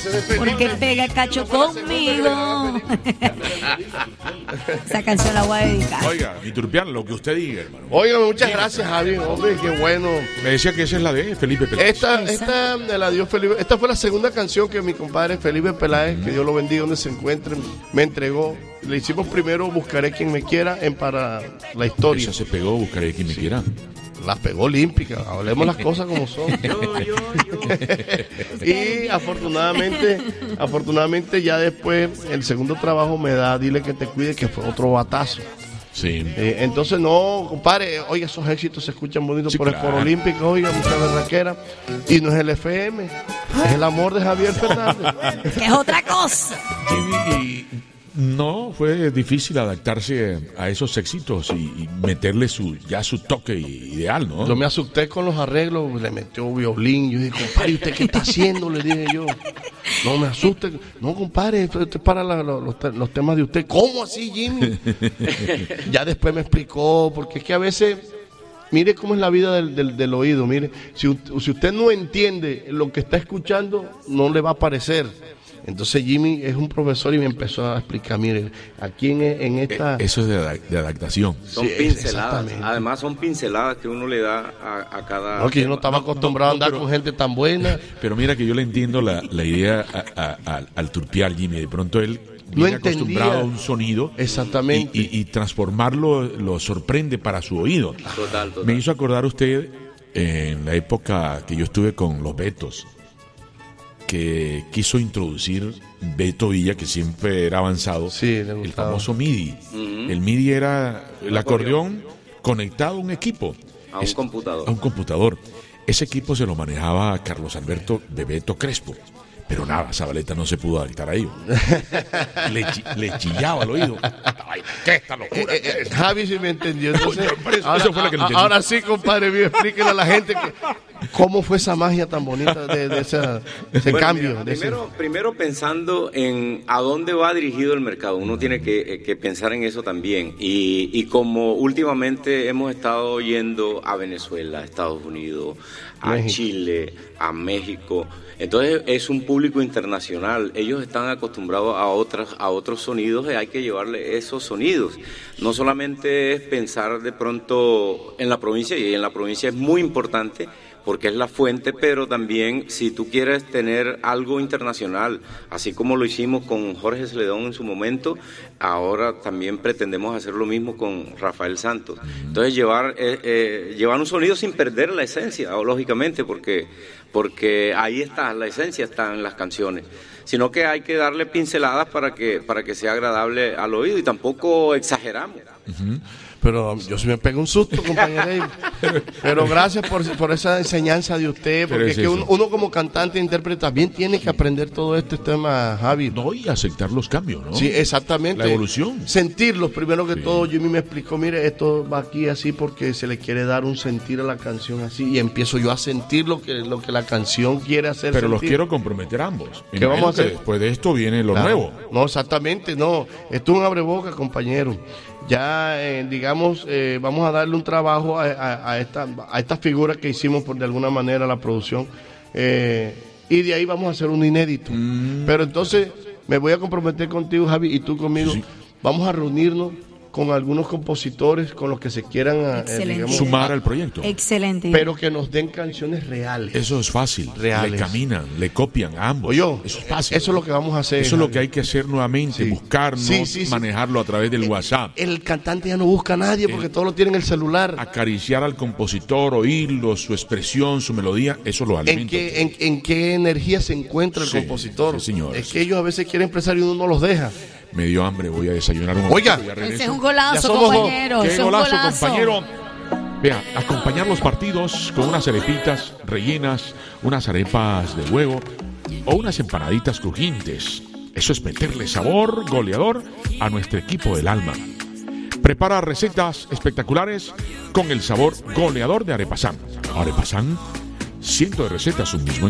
Porque pega cacho conmigo. Esa canción la voy a dedicar. Oiga, mi turpián, lo que usted diga, hermano. Oiga, muchas gracias, Javi. Hombre, qué bueno. Me decía que esa es la de Felipe Peláez. Esta me la dio Felipe. Esta fue la segunda canción que mi compadre Felipe Peláez, que Dios lo bendiga donde se encuentre, me entregó. Le hicimos primero Buscaré quien me quiera para la historia. Esa se pegó, Buscaré quien me quiera. Las pegó olímpica, hablemos las cosas como son. Y afortunadamente ya después el segundo trabajo me da Dile que te cuide, que fue otro batazo. Sí. Entonces no, compadre, oiga, esos éxitos se escuchan bonitos Sí, por el Foro Olímpico, oiga, mucha berraquera. Y no es el FM, es el amor de Javier Fernández. Que es otra cosa. Y no, fue difícil adaptarse a esos éxitos y meterle su toque ideal, ¿no? Yo me asusté con los arreglos, le metió violín. Yo dije, compadre, ¿usted qué está haciendo? Le dije yo. No me asuste. No, compadre, esto es para los temas de usted. ¿Cómo así, Jimmy? Ya después me explicó, porque es que a veces, mire cómo es la vida del oído. Mire, si usted no entiende lo que está escuchando, no le va a parecer. Entonces Jimmy es un profesor y me empezó a explicar, mire, aquí en esta... Eso es de adaptación. Son pinceladas, además son pinceladas que uno le da a cada... No, que yo no estaba acostumbrado a andar con gente tan buena. Pero mira que yo le entiendo la idea al turpial, Jimmy. De pronto él viene acostumbrado a un sonido. Exactamente. Y transformarlo lo sorprende para su oído. Total. Me hizo acordar usted en la época que yo estuve con los Betos, que quiso introducir Beto Villa, que siempre era avanzado, el famoso MIDI. Uh-huh. El MIDI era el acordeón conectado a un equipo. A un computador. A un computador. Ese equipo se lo manejaba Carlos Alberto Bebeto Crespo. Pero nada, Zabaleta no se pudo adaptar a ello. le chillaba al oído. ¿Qué esta locura? Javi sí me entendió. Entonces, ahora sí, compadre mío, explíquele a la gente cómo fue esa magia tan bonita de ese cambio. Mira, primero pensando en a dónde va dirigido el mercado. Uno tiene que pensar en eso también. Y como últimamente hemos estado yendo a Venezuela, a Estados Unidos, a Chile, a México... Entonces es un público internacional, ellos están acostumbrados a otros sonidos y hay que llevarle esos sonidos. No solamente es pensar de pronto en la provincia, y en la provincia es muy importante porque es la fuente, pero también si tú quieres tener algo internacional, así como lo hicimos con Jorge Celedón en su momento, ahora también pretendemos hacer lo mismo con Rafael Santos. Entonces llevar un sonido sin perder la esencia, lógicamente, porque ahí está, la esencia está en las canciones, sino que hay que darle pinceladas para que sea agradable al oído y tampoco exageramos. Uh-huh. Pero yo sí me pego un susto, compañero. Pero gracias por esa enseñanza de usted, porque es que uno como cantante e intérprete también tiene que aprender todo este tema, Javi. No, y aceptar los cambios, ¿no? Sí, exactamente. La evolución. Sentirlos, primero que todo. Jimmy me explicó, mire, esto va aquí así porque se le quiere dar un sentir a la canción así, y empiezo yo a sentir lo que la canción quiere hacer. Pero sentir. los quiero comprometer ambos. ¿Qué vamos a hacer? Después de esto viene lo nuevo. No, exactamente, no. Esto es un abreboca, compañero. Ya, digamos, vamos a darle un trabajo a esta figura que hicimos de alguna manera la producción, y de ahí vamos a hacer un inédito. Pero entonces me voy a comprometer contigo, Javi, y tú conmigo. Sí. Vamos a reunirnos con algunos compositores con los que se quieran sumar al proyecto. Excelente. Pero que nos den canciones reales. Eso es fácil. Reales. Le caminan, le copian a ambos. Oye, eso es fácil. Eso es lo que vamos a hacer. Eso es lo que hay que hacer nuevamente, buscarnos, manejarlo a través del WhatsApp. El cantante ya no busca a nadie porque todo lo tiene en el celular. Acariciar al compositor, oírlo, su expresión, su melodía, eso lo alimenta. ¿En qué energía se encuentra el compositor? Sí, señor. Es que ellos a veces quieren expresar y uno no los deja. Me dio hambre, voy a desayunar un Oiga, ese es un golazo, compañero. ¡Qué golazo, compañero! Vea, acompañar los partidos con unas arepitas rellenas, unas arepas de huevo o unas empanaditas crujientes. Eso es meterle sabor goleador a nuestro equipo del alma. Prepara recetas espectaculares con el sabor goleador de Arepasán. Arepasán, cientos de recetas, un mismo